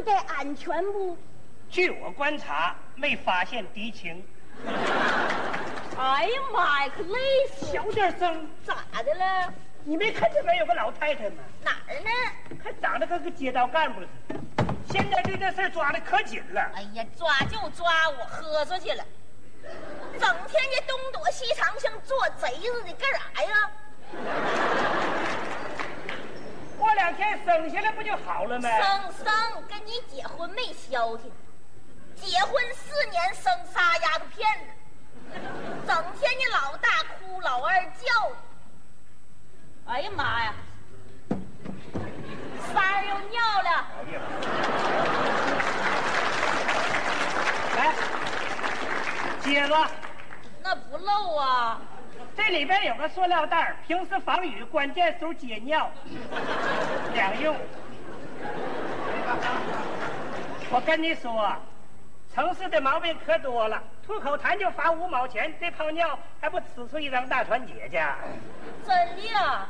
该安全不？ 据我观察，没发现敌情。 哎呀妈呀，可累死了！ 小点声， 咋的了？ 你没看这边有个老太太吗？ 哪儿呢？ 还长得跟个街道干部似的。现在对这事儿抓的可紧了。 哎呀，抓就抓，我喝出去了。整天这东躲西藏，像做贼似的，干啥呀？ 过2天生下来不就好了吗？ 生跟你结婚没消停，结婚4年生仨丫头片子，整天你老大哭老二叫。哎呀妈呀，三儿又尿了。 来，接着。 那不漏啊。 这里边有个塑料袋，平时防雨，关键时候解尿，两用。我跟你说，城市的毛病可多了，吐口痰就罚5毛钱，这泡尿还不呲出一张大团结去？ 真的呀？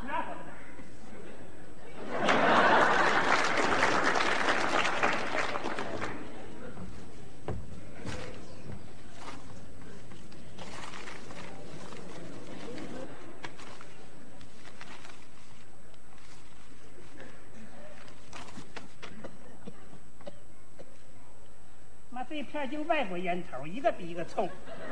这一片就外国烟头，一个比一个冲。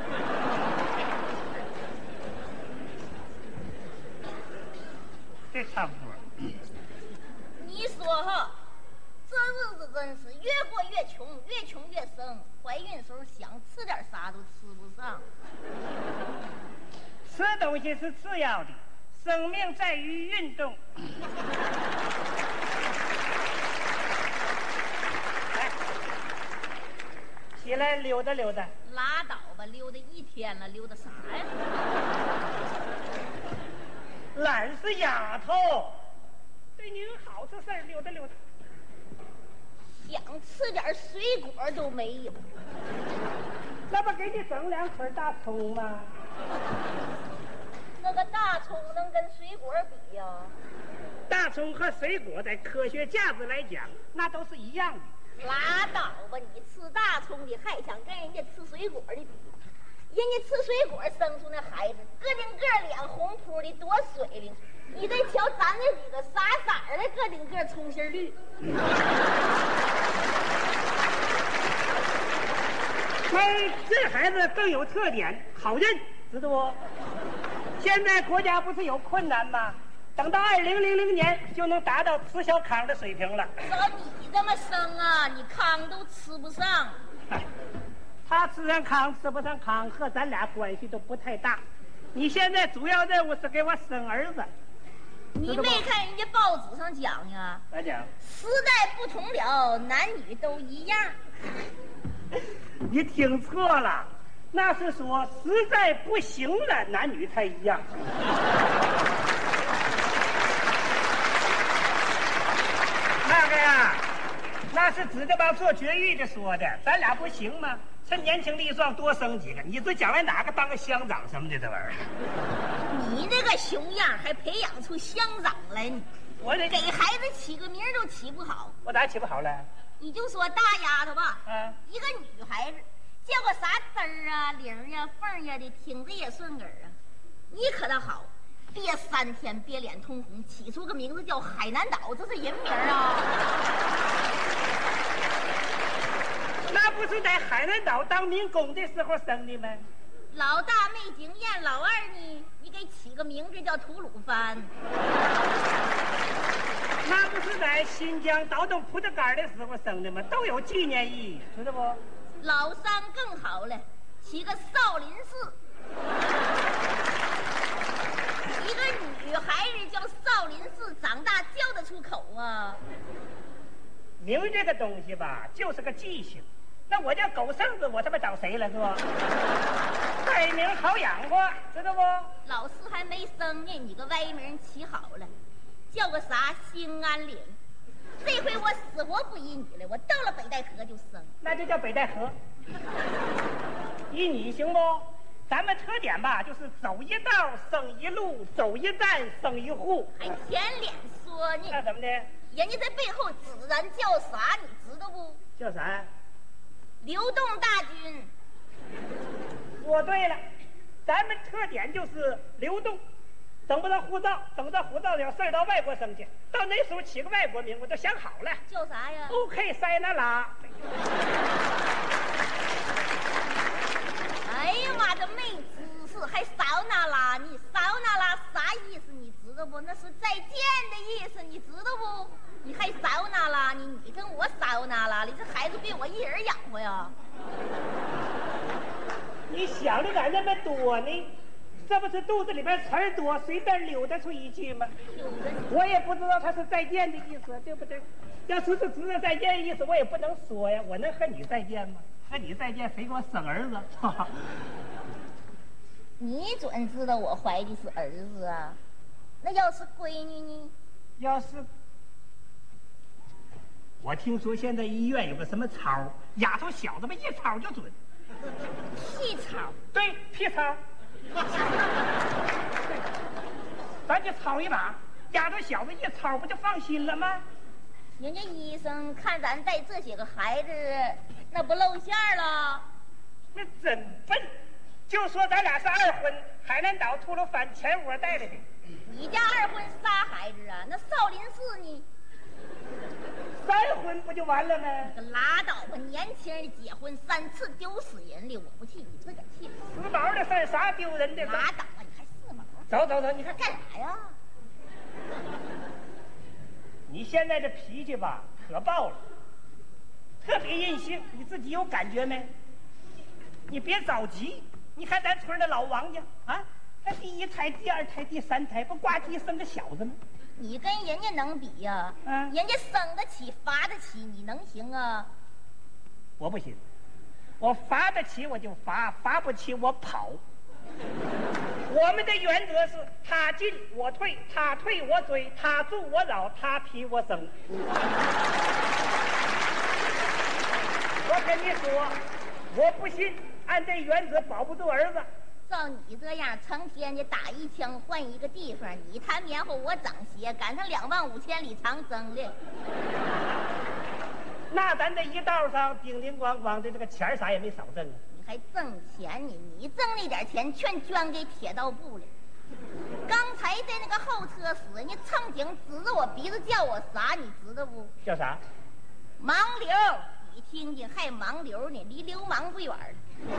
这差不多。 你说哈，这日子真是越过越穷，越穷越生。怀孕时候想吃点啥都吃不上。 吃东西是次要的，生命在于运动。起来溜达溜达。 拉倒吧，溜达1天了，溜达啥呀？ 懒是丫头，对你有好处事儿，溜达溜达。 想吃点水果都没有。 那不给你整2捆大葱吗？ 那个大葱能跟水果比呀？ 大葱和水果在科学价值来讲，那都是一样的。 拉倒吧！你吃大葱的还想跟人家吃水果的比？人家吃水果生出那孩子，个顶个脸红扑的，多水灵。你再瞧咱那几个傻傻的，个顶个葱心绿。 这孩子更有特点，好认，知道不？现在国家不是有困难吗？等到2000年就能达到吃小糠的水平了。 照你这么生啊，你糠都吃不上。 他吃上糠吃不上糠和咱俩关系都不太大。你现在主要任务是给我生儿子。 你没看人家报纸上讲呀？ 咋讲？ 时代不同了，男女都一样。 你听错了，那是说实在不行了，男女才一样。那个呀，那是指着帮做绝育的说的，咱俩不行吗？趁年轻力壮多生几个，你这将来哪个当个乡长什么的这玩意儿？ 你这个熊样还培养出乡长来呢？ 我得给孩子起个名都起不好。 我咋起不好了？ 你就说大丫头吧，一个女孩子，叫个啥滋儿啊、玲呀、凤呀的，听着也顺耳啊。你可倒好，憋3天，憋脸通红，起出个名字叫海南岛，这是人名啊。 那不是在海南岛当民工的时候生的吗？ 老大没经验，老二呢，你给起个名字叫吐鲁番。 那不是在新疆倒腾葡萄干的时候生的吗？都有纪念意义，知道不？ 老三更好了，起个少林寺。一个女孩子叫少林寺，长大叫得出口啊？ 名这个东西吧，就是个记性。那我叫狗剩子，我他妈找谁了是吧？歪名好养活，知道不？ 老四还没生呢，你个歪名起好了，叫个啥兴安岭。这回我死活不依你了，我到了北戴河就生。 那就叫北戴河。依你行不？咱们特点吧，就是走一道生一路，走一站生一户。 还舔脸说呢？ 那怎么的？ 人家在背后自然叫啥，你知道不？ 叫啥呀？ 流动大军。 说对了，咱们特点就是流动，等不到护照，等到护照有事儿到外国生去，到那时候起个外国名，我都想好了。 叫啥呀 ？OK， 塞那拉。 哎呀妈，这没知识，还少那拉？你少那拉啥意思？你知道不？那是再见的意思，你知道不？你还少那拉？你跟我少那拉？你这孩子比我一人养活呀？ 你想的咋那么多呢？这不是肚子里边词儿多，随便溜达出一句吗？我也不知道他是再见的意思，对不对？要说是知道再见的意思，我也不能说呀。我能和你再见吗？和你再见，谁给我生儿子？ 你准知道我怀的是儿子啊？那要是闺女呢？ 要是我听说现在医院有个什么操，丫头小子们一操就准。 屁操！ 对，屁操。咱就操一把，丫头小子一操不就放心了吗？ 人家医生看咱带这些个孩子，那不露馅了？ 那真笨！就说咱俩是二婚，海南岛秃噜反前窝带来的。 你家二婚仨孩子啊？那少林寺呢 ？3婚不就完了吗？ 可拉倒吧！年轻人结婚3次丢死人的，我不替你自个儿气。 时髦的事儿，啥丢人的？ 拉倒吧！你还四毛？ 走走走，你看干啥呀？ 你现在这脾气吧，可爆了，特别任性。你自己有感觉没？你别着急。你看咱村的老王家啊，他第1胎、第2胎、第3胎，不呱唧生个小子吗？ 你跟人家能比呀？人家生得起，罚得起，你能行啊？ 我不行，我罚得起我就罚，罚不起我跑。我们的原则是他进我退，他退我追，他助我扰，他批我生。我跟你说，我不信按这原则保不住儿子。 照你这样，成天的打一枪换一个地方，你弹棉花我整鞋，赶上25000里长征的。 那咱这一道上叮叮咣咣的，这个钱啥也没少挣啊。 你还挣钱呢？你挣那点钱全捐给铁道部了。刚才在那个候车室，人家乘警指着我鼻子叫我啥，你知道不？ 叫啥？ 盲流。你听听，还盲流呢，离流氓不远了。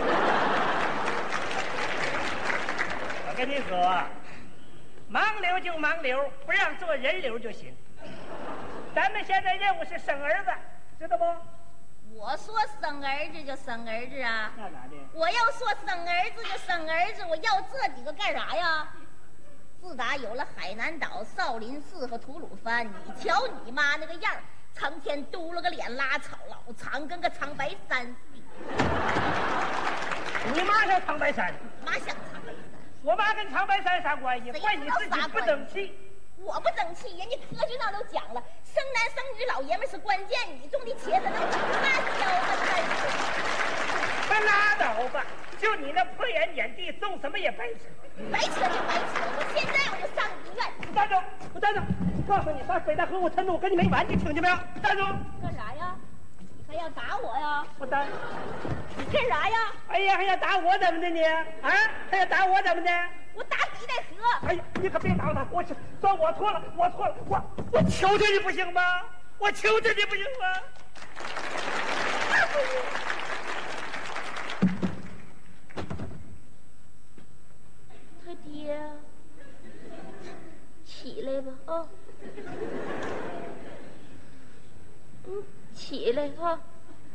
我跟你说，盲流就盲流，不让做人流就行。咱们现在任务是生儿子，知道不？ 我说生儿子就生儿子啊， 那咋的？ 我要说生儿子就生儿子，我要这几个干啥呀？自打有了海南岛、少林寺和吐鲁番，你瞧你妈那个样儿，成天嘟了个脸，拉草老长，跟个长白山似的。 你妈像长白山？ 妈像长白山？ 我妈跟长白山啥关系？怪你自己不争气。 我不争气，人家科学上都讲了，生男生女老爷们是关键，你种的茄子能长大挑吗？ 快拉倒吧！就你那破眼眼地，种什么也白扯。 白扯就白扯，我现在我就上医院。 你站住！我站住！告诉你，上北戴河我陈路，我跟你没完，你听见没有？站住！ 干啥呀？你还要打我呀？ 我打。 你干啥呀？ 哎呀，还要打我怎么的你？啊？还要打我怎么的？ 我打你戴河！ 哎呀，你可别打他！我说我错了，我错了，我求求你不行吗？我求求你不行吗？